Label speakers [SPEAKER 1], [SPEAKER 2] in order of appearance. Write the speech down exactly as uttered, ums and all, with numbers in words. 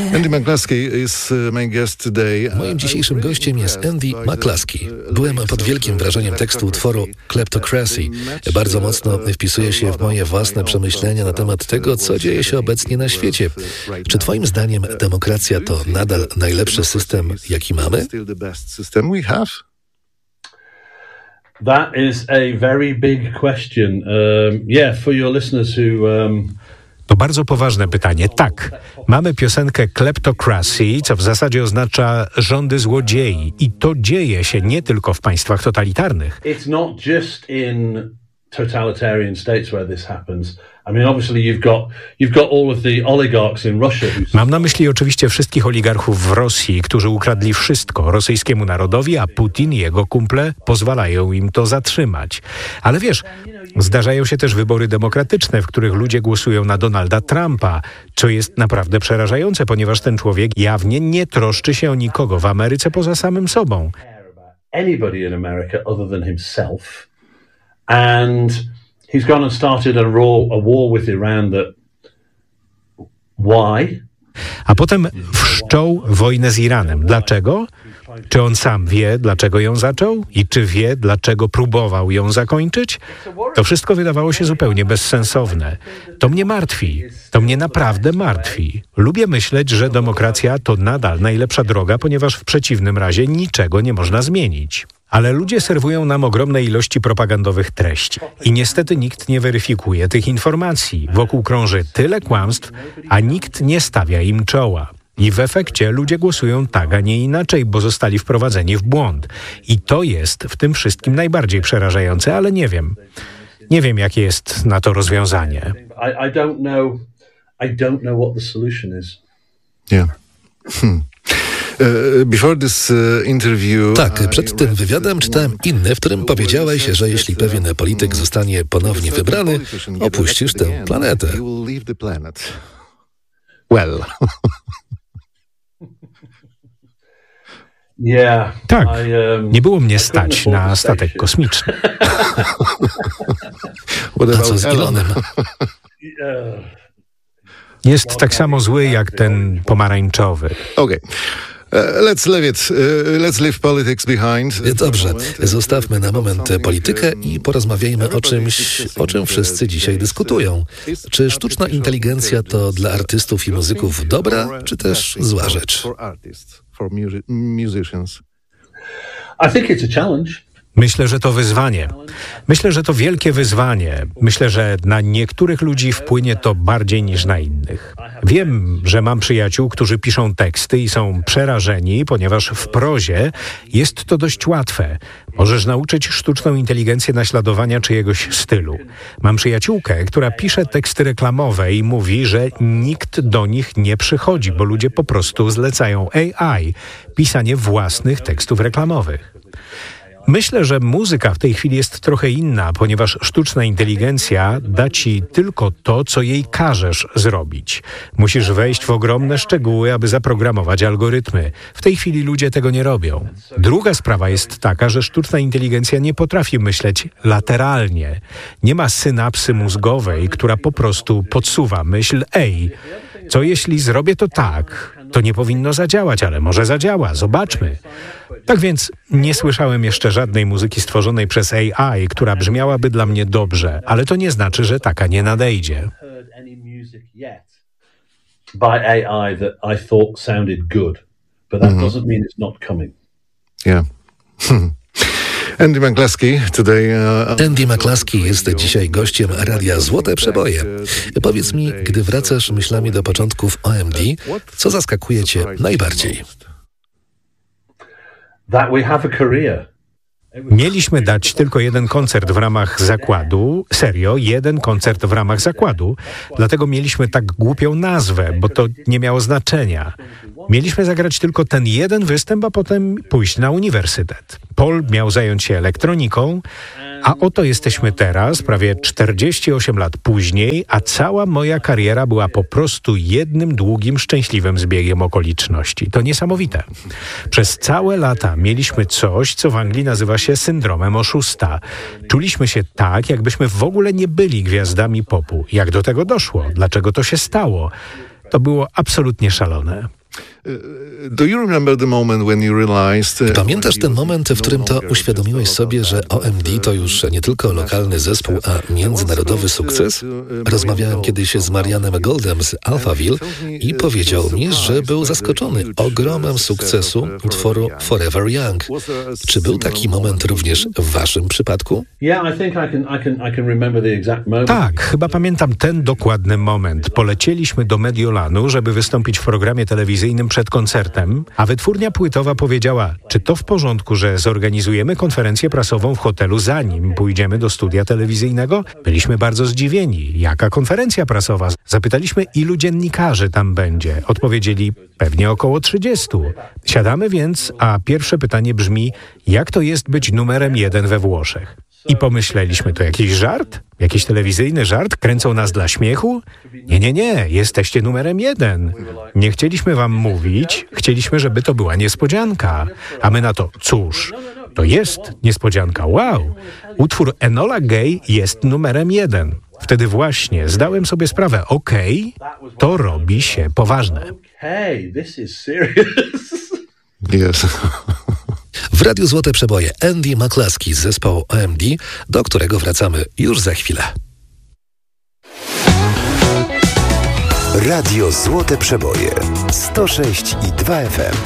[SPEAKER 1] Andy McCluskey is my guest today.
[SPEAKER 2] Moim dzisiejszym gościem jest Andy McCluskey. Byłem pod wielkim wrażeniem tekstu utworu Kleptocracy. Bardzo mocno wpisuje się w moje własne przemyślenia na temat tego, co dzieje się obecnie na świecie. Czy twoim zdaniem demokracja to nadal najlepszy system, jaki mamy?
[SPEAKER 3] That is a very big question. Um, yeah, for your listeners who... Um...
[SPEAKER 4] To bardzo poważne pytanie. Tak, mamy piosenkę Kleptocracy, co w zasadzie oznacza rządy złodziei. I to dzieje się nie tylko w państwach totalitarnych.
[SPEAKER 3] It's not just in totalitarian states where this happens. I mean, obviously you've got you've got all of the oligarchs in Russia.
[SPEAKER 4] Mam na myśli oczywiście wszystkich oligarchów w Rosji, którzy ukradli wszystko rosyjskiemu narodowi, a Putin i jego kumple pozwalają im to zatrzymać. Ale wiesz, zdarzają się też wybory demokratyczne, w których ludzie głosują na Donalda Trumpa, co jest naprawdę przerażające, ponieważ ten człowiek jawnie nie troszczy się o nikogo w Ameryce poza samym sobą.
[SPEAKER 3] Anybody in America other than himself. And he's gone and started a, raw, a war with Iran that... Why?
[SPEAKER 4] A potem wszczął wojnę z Iranem. Dlaczego? Czy on sam wie, dlaczego ją zaczął? I czy wie, dlaczego próbował ją zakończyć? To wszystko wydawało się zupełnie bezsensowne. To mnie martwi. To mnie naprawdę martwi. Lubię myśleć, że demokracja to nadal najlepsza droga, ponieważ w przeciwnym razie niczego nie można zmienić. Ale ludzie serwują nam ogromne ilości propagandowych treści. I niestety nikt nie weryfikuje tych informacji. Wokół krąży tyle kłamstw, a nikt nie stawia im czoła. I w efekcie ludzie głosują tak, a nie inaczej, bo zostali wprowadzeni w błąd. I to jest w tym wszystkim najbardziej przerażające, ale nie wiem. Nie wiem, jakie jest na to rozwiązanie.
[SPEAKER 3] I, I don't know. I don't know what the solution is.
[SPEAKER 1] Yeah. Hmm. Before this interview,
[SPEAKER 2] tak, przed tym wywiadem czytałem inny, w którym powiedziałeś, że jeśli pewien polityk zostanie ponownie wybrany, opuścisz tę planetę.
[SPEAKER 1] Well.
[SPEAKER 3] Yeah,
[SPEAKER 4] tak, nie było mnie stać na statek kosmiczny.
[SPEAKER 2] A co z Elonem?
[SPEAKER 4] Jest tak samo zły jak ten pomarańczowy.
[SPEAKER 1] Okay. Uh, let's leave it. Uh, let's leave politics behind.
[SPEAKER 2] Dobrze, zostawmy na moment politykę i porozmawiajmy o czymś, o czym wszyscy dzisiaj dyskutują. Czy sztuczna inteligencja to dla artystów i muzyków dobra, czy też zła rzecz?
[SPEAKER 3] I think it's a challenge.
[SPEAKER 4] Myślę, że to wyzwanie. Myślę, że to wielkie wyzwanie. Myślę, że na niektórych ludzi wpłynie to bardziej niż na innych. Wiem, że mam przyjaciół, którzy piszą teksty i są przerażeni, ponieważ w prozie jest to dość łatwe. Możesz nauczyć sztuczną inteligencję naśladowania czyjegoś stylu. Mam przyjaciółkę, która pisze teksty reklamowe i mówi, że nikt do nich nie przychodzi, bo ludzie po prostu zlecają A I pisanie własnych tekstów reklamowych. Myślę, że muzyka w tej chwili jest trochę inna, ponieważ sztuczna inteligencja da ci tylko to, co jej każesz zrobić. Musisz wejść w ogromne szczegóły, aby zaprogramować algorytmy. W tej chwili ludzie tego nie robią. Druga sprawa jest taka, że sztuczna inteligencja nie potrafi myśleć lateralnie. Nie ma synapsy mózgowej, która po prostu podsuwa myśl: ej, co jeśli zrobię to tak? To nie powinno zadziałać, ale może zadziała. Zobaczmy. Tak więc nie słyszałem jeszcze żadnej muzyki stworzonej przez A I, która brzmiałaby dla mnie dobrze, ale to nie znaczy, że taka nie nadejdzie.
[SPEAKER 3] By A I that I thought sounded good, but that doesn't mean it's not coming.
[SPEAKER 1] Yeah. Andy McCluskey today. Uh,
[SPEAKER 2] Andy McCluskey jest dzisiaj gościem Radia Złote Przeboje. Powiedz mi, gdy wracasz myślami do początków O M D, co zaskakuje cię najbardziej?
[SPEAKER 3] That we have a career.
[SPEAKER 4] Mieliśmy dać tylko jeden koncert w ramach zakładu. Serio, jeden koncert w ramach zakładu. Dlatego mieliśmy tak głupią nazwę, bo to nie miało znaczenia. Mieliśmy zagrać tylko ten jeden występ, a potem pójść na uniwersytet. Paul miał zająć się elektroniką, a oto jesteśmy teraz, prawie czterdzieści osiem lat później, a cała moja kariera była po prostu jednym długim, szczęśliwym zbiegiem okoliczności. To niesamowite. Przez całe lata mieliśmy coś, co w Anglii nazywa się syndromem oszusta. Czuliśmy się tak, jakbyśmy w ogóle nie byli gwiazdami popu. Jak do tego doszło? Dlaczego to się stało? To było absolutnie szalone.
[SPEAKER 1] Do you remember the moment when you realized...
[SPEAKER 2] Pamiętasz ten moment, w którym to uświadomiłeś sobie, że O M D to już nie tylko lokalny zespół, a międzynarodowy sukces? Rozmawiałem kiedyś z Marianem Goldem z Alphaville i powiedział mi, że był zaskoczony ogromem sukcesu utworu Forever Young. Czy był taki moment również w waszym przypadku?
[SPEAKER 4] Tak, chyba pamiętam ten dokładny moment. Polecieliśmy do Mediolanu, żeby wystąpić w programie telewizyjnym przed koncertem, a wytwórnia płytowa powiedziała, czy to w porządku, że zorganizujemy konferencję prasową w hotelu, zanim pójdziemy do studia telewizyjnego? Byliśmy bardzo zdziwieni. Jaka konferencja prasowa? Zapytaliśmy, ilu dziennikarzy tam będzie. Odpowiedzieli, pewnie około trzydziestu. Siadamy więc, a pierwsze pytanie brzmi, jak to jest być numerem jeden we Włoszech? I pomyśleliśmy, to jakiś żart? Jakiś telewizyjny żart? Kręcą nas dla śmiechu? Nie, nie, nie, jesteście numerem jeden. Nie chcieliśmy wam mówić, chcieliśmy, żeby to była niespodzianka. A my na to, cóż, to jest niespodzianka, wow. Utwór Enola Gay jest numerem jeden. Wtedy właśnie zdałem sobie sprawę, okej, okay, to robi się poważne.
[SPEAKER 3] Hey, this is serious.
[SPEAKER 1] Yes.
[SPEAKER 2] W Radiu Złote Przeboje Andy McCluskey z zespołu O M D, do którego wracamy już za chwilę.
[SPEAKER 5] Radio Złote Przeboje sto sześć i dwa F M.